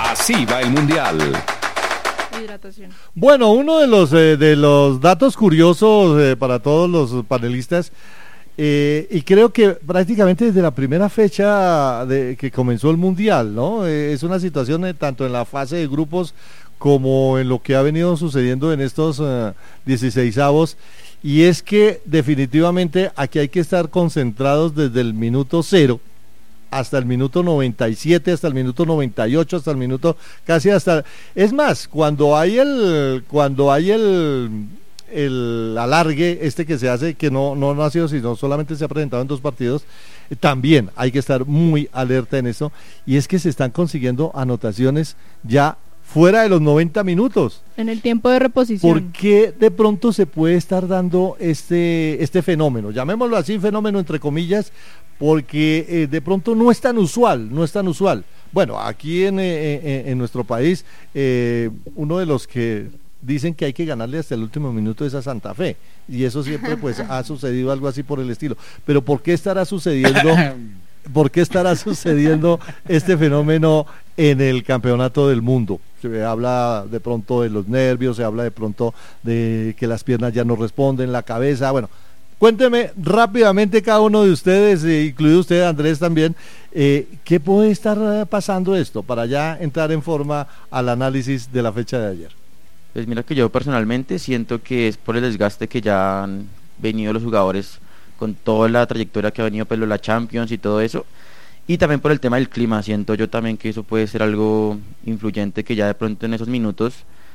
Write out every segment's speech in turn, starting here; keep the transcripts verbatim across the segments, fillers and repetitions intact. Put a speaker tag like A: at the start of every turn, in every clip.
A: Así va el Mundial.
B: Hidratación.
C: Bueno, uno de los eh, de los datos curiosos eh, para todos los panelistas, eh, y creo que prácticamente desde la primera fecha de que comenzó el Mundial, ¿no? Eh, es una situación eh, tanto en la fase de grupos como en lo que ha venido sucediendo en estos uh, dieciseisavos, y es que definitivamente aquí hay que estar concentrados desde el minuto cero hasta el minuto noventa y siete, hasta el minuto noventa y ocho, hasta el minuto casi hasta, es más, cuando hay el cuando hay el el alargue este que se hace, que no no, no ha sido sino solamente se ha presentado en dos partidos, eh, también hay que estar muy alerta en eso, y es que se están consiguiendo anotaciones ya fuera de los noventa minutos.
B: En el tiempo de reposición.
C: ¿Por qué de pronto se puede estar dando este, este fenómeno? Llamémoslo así, fenómeno entre comillas, porque eh, de pronto no es tan usual, no es tan usual. Bueno, aquí en, eh, en nuestro país, eh, uno de los que dicen que hay que ganarle hasta el último minuto es a Santa Fe, y eso siempre pues ha sucedido algo así por el estilo. Pero ¿por qué estará sucediendo... ¿Por qué estará sucediendo este fenómeno en el campeonato del mundo? Se habla de pronto de los nervios, se habla de pronto de que las piernas ya no responden, la cabeza, bueno, cuénteme rápidamente cada uno de ustedes, eh, incluido usted, Andrés, también, eh, ¿qué puede estar pasando esto para ya entrar en forma al análisis de la fecha de ayer?
D: Pues mira que yo personalmente siento que es por el desgaste que ya han venido los jugadores con toda la trayectoria que ha venido pues la Champions y todo eso, y también por el tema del clima. Siento yo también que eso puede ser algo influyente, que ya de pronto en esos minutos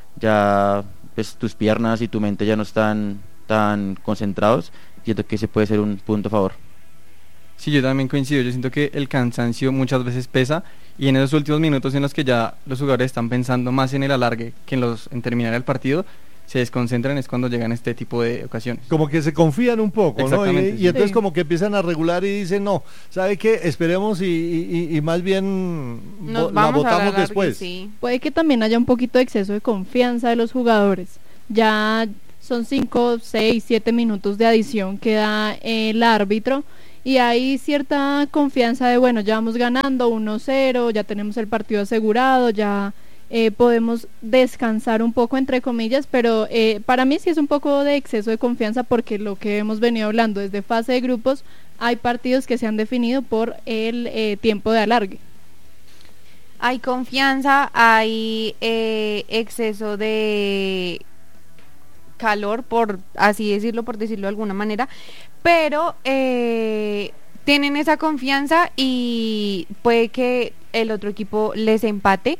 D: ya pues tus piernas y tu mente ya no están tan concentrados. Siento que ese puede ser un punto a favor.
E: Sí, yo también coincido, yo siento que el cansancio muchas veces pesa, y en esos últimos minutos en los que ya los jugadores están pensando más en el alargue que en los en terminar el partido, se desconcentran, es cuando llegan este tipo de ocasiones.
C: Como que se confían un poco, ¿no? Y, y entonces
B: sí.
C: como que empiezan a regular y dicen, no, ¿sabe qué? Esperemos y, y, y más bien
F: Nos
C: bo-
F: vamos
C: la
F: a
C: votamos
F: la
C: después.
F: Sí.
B: Puede que también haya un poquito de exceso de confianza de los jugadores. Ya son cinco, seis, siete minutos de adición que da el árbitro, y hay cierta confianza de, bueno, ya vamos ganando uno cero, ya tenemos el partido asegurado, ya... Eh, podemos descansar un poco entre comillas, pero eh, para mí sí es un poco de exceso de confianza, porque lo que hemos venido hablando desde fase de grupos, hay partidos que se han definido por el eh, tiempo de alargue.
F: Hay confianza, hay eh, exceso de calor, por así decirlo, por decirlo de alguna manera, pero eh, tienen esa confianza y puede que el otro equipo les empate,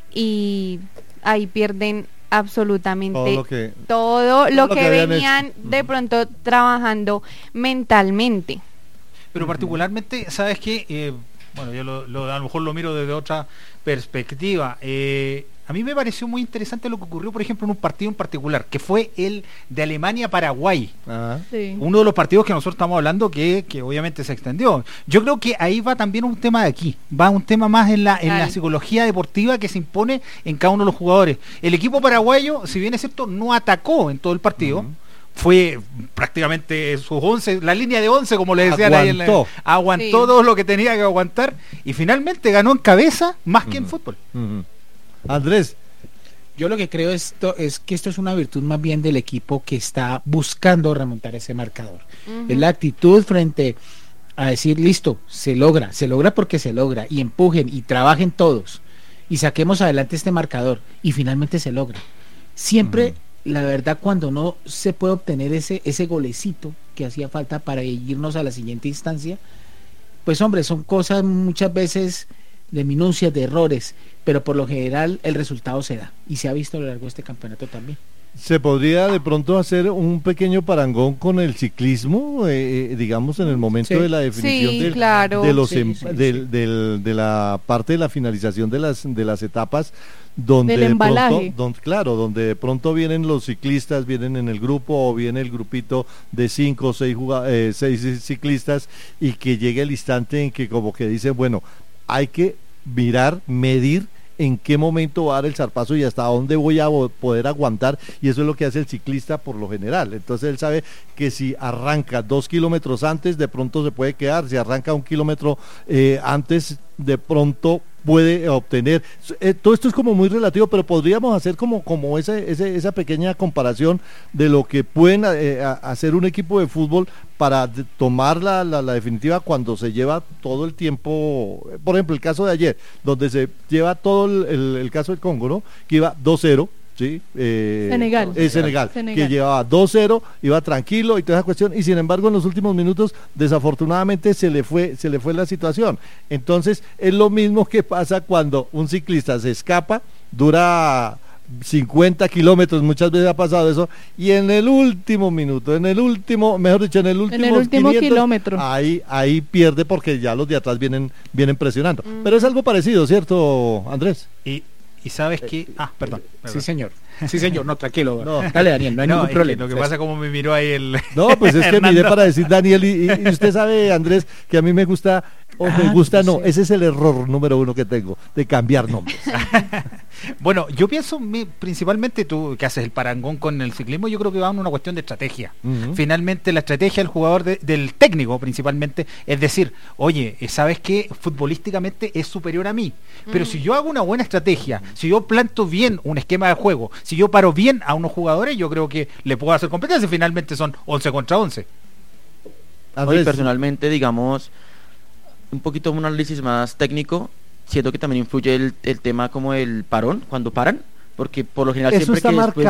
F: y ahí pierden absolutamente
C: Todo lo que,
F: todo lo
C: todo lo
F: que,
C: que habían
F: venían
C: hecho.
F: de pronto trabajando mentalmente.
G: Pero particularmente, ¿sabes qué? Eh, bueno, yo lo, lo, a lo mejor lo miro desde otra perspectiva. Eh, a mí me pareció muy interesante lo que ocurrió, por ejemplo, en un partido en particular, que fue el de Alemania-Paraguay.
C: Ajá.
B: Sí.
G: Uno de los partidos que nosotros estamos hablando que, que obviamente se extendió. Yo creo que ahí va también un tema de aquí, va un tema más en la, en la psicología deportiva que se impone en cada uno de los jugadores. El equipo paraguayo, si bien es cierto, no atacó en todo el partido. Uh-huh. Fue prácticamente sus once, la línea de once, como le decían ahí, en la, aguantó sí. todo lo que tenía que aguantar, y finalmente ganó en cabeza más uh-huh. que en fútbol.
C: Uh-huh. Andrés,
H: yo lo que creo esto es que esto es una virtud más bien del equipo que está buscando remontar ese marcador. Uh-huh. Es la actitud frente a decir, listo, se logra, se logra porque se logra, y empujen y trabajen todos y saquemos adelante este marcador, y finalmente se logra. Siempre, uh-huh. la verdad, cuando no se puede obtener ese, ese golecito que hacía falta para irnos a la siguiente instancia, pues hombre, son cosas muchas veces de minucias, de errores, pero por lo general el resultado se da, y se ha visto a lo largo de este campeonato también.
C: ¿Se podría de pronto hacer un pequeño parangón con el ciclismo, eh, digamos, en el momento sí. de la definición
F: sí,
C: del,
F: claro.
C: de los
F: sí,
C: em,
F: sí,
C: del,
F: sí.
C: del, de la parte de la finalización de las de las etapas, donde
B: del
C: de
B: embalaje.
C: pronto, donde, claro, donde de pronto vienen los ciclistas, vienen en el grupo o viene el grupito de cinco o seis, eh, seis ciclistas, y que llegue el instante en que como que dicen, bueno, hay que mirar, medir en qué momento va a dar el zarpazo y hasta dónde voy a poder aguantar, y eso es lo que hace el ciclista por lo general. Entonces él sabe que si arranca dos kilómetros antes, de pronto se puede quedar; si arranca un kilómetro eh, antes, de pronto puede obtener. Eh, todo esto es como muy relativo, pero podríamos hacer como, como ese, ese, esa pequeña comparación de lo que pueden eh, a, hacer un equipo de fútbol para de, tomar la, la, la definitiva cuando se lleva todo el tiempo. Por ejemplo, el caso de ayer, donde se lleva todo el, el, el caso del Congo, ¿no? Que iba dos cero. Sí, eh,
B: Senegal.
C: Es Senegal,
B: Senegal,
C: que llevaba dos cero, iba tranquilo y toda esa cuestión, y sin embargo en los últimos minutos desafortunadamente se le fue, se le fue la situación. Entonces es lo mismo que pasa cuando un ciclista se escapa, dura cincuenta kilómetros, muchas veces ha pasado eso, y en el último minuto, en el último, mejor dicho, en el último,
B: en el último
C: quinientos,
B: kilómetro,
C: ahí, ahí pierde porque ya los de atrás vienen, vienen presionando.
F: Mm.
C: Pero es algo parecido, ¿cierto, Andrés?
G: Y, y sabes que... Ah, perdón. perdón.
H: Sí, señor. Sí, señor. No, tranquilo.
C: No.
H: Dale, Daniel, no hay
G: No,
H: ningún
G: es que
H: problema.
G: lo que pasa como me miró ahí el...
C: No, pues es que
G: Hernando.
C: miré para decir Daniel y, y usted sabe, Andrés, que a mí me gusta o me
H: Ah,
C: gusta
H: no
C: no,
H: sé.
C: ese es el error número uno que tengo, de cambiar nombres.
G: Bueno, yo pienso mi- principalmente tú que haces el parangón con el ciclismo, yo creo que va en una cuestión de estrategia.
C: Ujú.
G: Finalmente la estrategia del jugador, de- del técnico principalmente, es decir, oye, ¿sabes qué? Futbolísticamente es superior a mí, pero
F: Mm.
G: si yo hago una buena estrategia, si yo planto bien un esquema de juego, si yo paro bien a unos jugadores, yo creo que le puedo hacer competencia, finalmente son once contra once.
D: Hoy
C: Andrés,
D: personalmente, digamos, un poquito un análisis más técnico, siento que también influye el, el tema como el parón, cuando paran, porque por lo general
C: eso
D: siempre
C: está
D: que después
C: marcado.